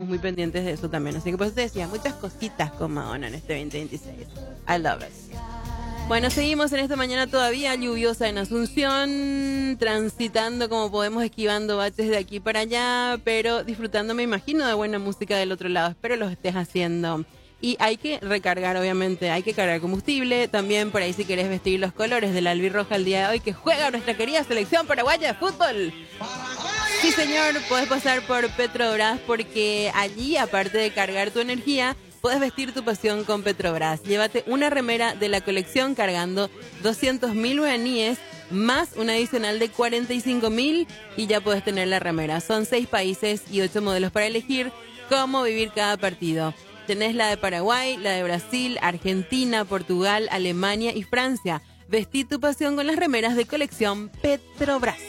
muy pendientes de eso también. Así que pues te decía, muchas cositas con Madonna en este 2026. I love it. Bueno, seguimos en esta mañana todavía lluviosa en Asunción, transitando como podemos, esquivando baches de aquí para allá, pero disfrutando, me imagino, de buena música del otro lado. Espero lo estés haciendo. Y hay que recargar, obviamente, hay que cargar combustible. También por ahí si querés vestir los colores de la albirroja el día de hoy, que juega nuestra querida selección paraguaya de fútbol. Sí, señor, puedes pasar por Petrobras porque allí, aparte de cargar tu energía, puedes vestir tu pasión con Petrobras. Llévate una remera de la colección cargando 200.000 guaraníes más un adicional de 45.000 y ya puedes tener la remera. Son 6 países y 8 modelos para elegir cómo vivir cada partido. Tenés la de Paraguay, la de Brasil, Argentina, Portugal, Alemania y Francia. Vestí tu pasión con las remeras de colección Petrobras.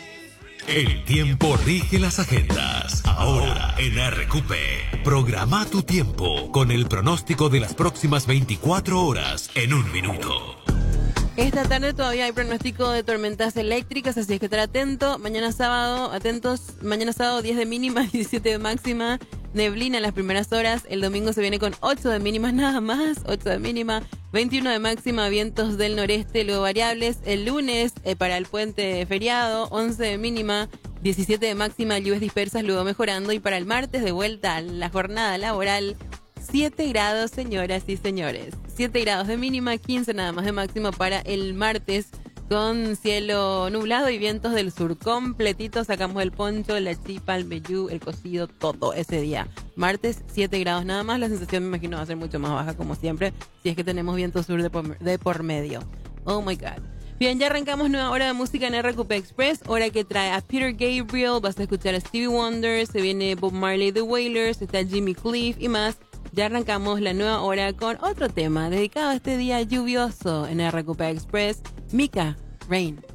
El tiempo rige las agendas. Ahora en RQP. Programa tu tiempo con el pronóstico de las próximas 24 horas en un minuto. Esta tarde todavía hay pronóstico de tormentas eléctricas, así es que estar atento. Mañana sábado, atentos. Mañana sábado 10 de mínima, 17 de máxima. Neblina en las primeras horas. El domingo se viene con 8 de mínima nada más. 8 de mínima, 21 de máxima. Vientos del noreste, luego variables. El lunes, para el puente feriado, 11 de mínima, 17 de máxima. Lluvias dispersas, luego mejorando. Y para el martes, de vuelta a la jornada laboral, 7 grados, señoras y señores. 7 grados de mínima, 15 nada más de máximo para el martes, con cielo nublado y vientos del sur completito. Sacamos el poncho, la chipa, el vellú, el cocido, todo ese día. Martes, 7 grados nada más. La sensación me imagino va a ser mucho más baja como siempre, si es que tenemos viento sur de por medio. Oh my God. Bien, ya arrancamos nueva hora de música en RQP Express, hora que trae a Peter Gabriel, vas a escuchar a Stevie Wonder, se viene Bob Marley The Wailers, está Jimmy Cliff y más. Ya arrancamos la nueva hora con otro tema dedicado a este día lluvioso en RQP Express, Mika, Rain.